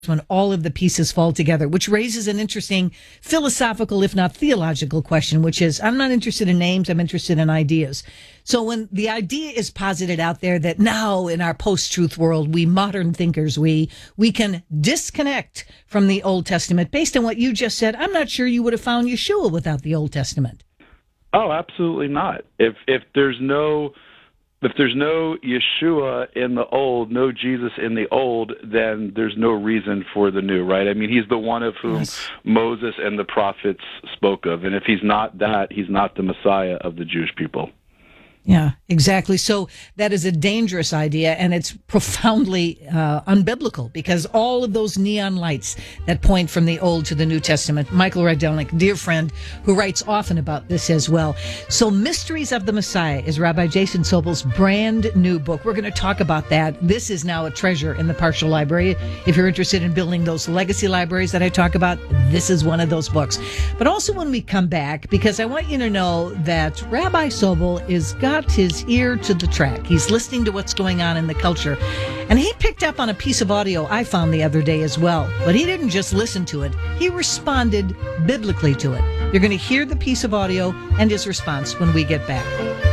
when all of the pieces fall together, which raises an interesting philosophical, if not theological question, which is, I'm not interested in names, I'm interested in ideas. So when the idea is posited out there that now in our post-truth world, we modern thinkers, we can disconnect from the Old Testament, based on what you just said, I'm not sure you would have found Yeshua without the Old Testament. Oh, absolutely not. If there's no Yeshua in the old, no Jesus in the old, then there's no reason for the new, right? I mean, he's the one of whom Moses and the prophets spoke of. And if he's not that, he's not the Messiah of the Jewish people. Yeah, exactly. So that is a dangerous idea, and it's profoundly unbiblical, because all of those neon lights that point from the Old to the New Testament. Michael Rydelnik, dear friend, who writes often about this as well. So Mysteries of the Messiah is Rabbi Jason Sobel's brand new book. We're going to talk about that. This is now a treasure in the Partial Library. If you're interested in building those legacy libraries that I talk about, this is one of those books. But also when we come back, because I want you to know that Rabbi Sobel is got his ear to the track. He's listening to what's going on in the culture. And he picked up on a piece of audio I found the other day as well. But he didn't just listen to it. He responded biblically to it. You're going to hear the piece of audio and his response when we get back.